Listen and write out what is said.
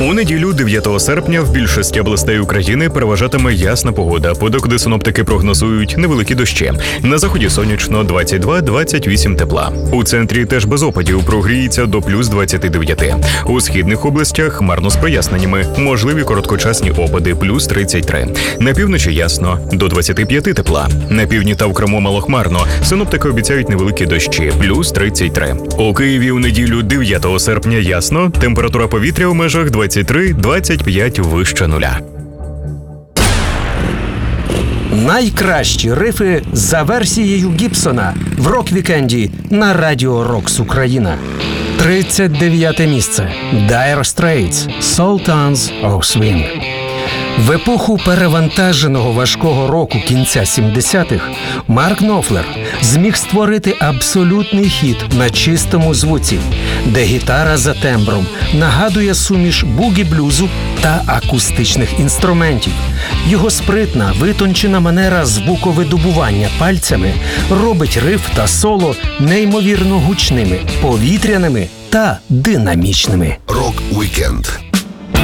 У неділю, 9 серпня, в більшості областей України переважатиме ясна погода. Подекуди синоптики прогнозують невеликі дощі. На заході сонячно 22-28 тепла. У центрі теж без опадів, прогріється до плюс 29. У східних областях хмарно з проясненнями. Можливі короткочасні опади плюс 33. На півночі ясно до 25 тепла. На півдні та в Криму малохмарно. Синоптики обіцяють невеликі дощі плюс 33. У Києві у неділю, 9 серпня ясно. Температура повітря у межах 23-25 вище нуля. Найкращі рифи за версією Гібсона в рок-вікенді на Радіо Рокс Україна. 39 місце. Dire Straits Sultans of Swing. В епоху перевантаженого важкого року кінця 70-х Марк Knopfler зміг створити абсолютний хіт на чистому звуці, де гітара за тембром нагадує суміш бугі-блюзу та акустичних інструментів. Його спритна, витончена манера звуковидобування пальцями робить риф та соло неймовірно гучними, повітряними та динамічними. Рок-вікенд